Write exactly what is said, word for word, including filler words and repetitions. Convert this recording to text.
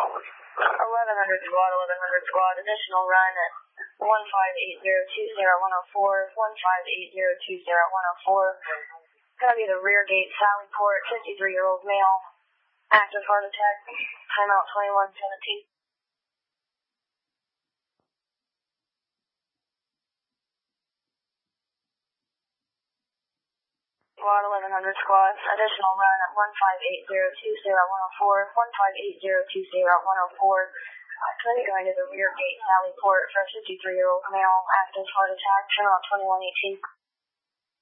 eleven hundred squad, eleven hundred squad, additional run at one five eight zero two zero one oh four, one five eight zero two zero one oh four. Gonna be the rear gate, Sallyport, fifty-three-year-old male, active heart attack, timeout twenty-one seventeen. Squad, eleven hundred squad, additional run at one five eight zero two zero one oh four, one five eight zero two zero one oh four. Gonna be going to the rear gate, Sallyport, for a fifty-three-year-old male, active heart attack, timeout twenty-one eighteen.